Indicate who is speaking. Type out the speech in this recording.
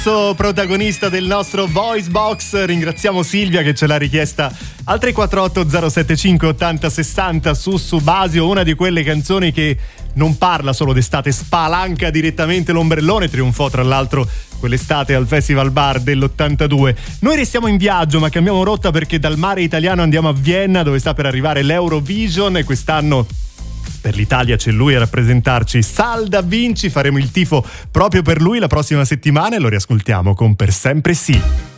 Speaker 1: Protagonista del nostro Voice Box. Ringraziamo Silvia che ce l'ha richiesta al 348 075 80 60 su Subasio, una di quelle canzoni che non parla solo d'estate, spalanca direttamente l'ombrellone. Trionfò tra l'altro quell'estate al Festival Bar dell'82. Noi restiamo in viaggio ma cambiamo rotta, perché dal mare italiano andiamo a Vienna, dove sta per arrivare l'Eurovision, e quest'anno per l'Italia c'è lui a rappresentarci, Sal Da Vinci. Faremo il tifo proprio per lui la prossima settimana e lo riascoltiamo con Per Sempre Sì.